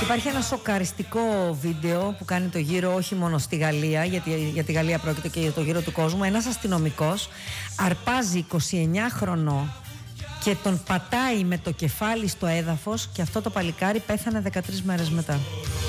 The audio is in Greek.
Υπάρχει ένα σοκαριστικό βίντεο που κάνει το γύρο όχι μόνο στη Γαλλία, γιατί για τη Γαλλία πρόκειται και για το γύρο του κόσμου. Ένας αστυνομικός αρπάζει 29 χρονών και τον πατάει με το κεφάλι στο έδαφος και αυτό το παλικάρι πέθανε 13 μέρες μετά.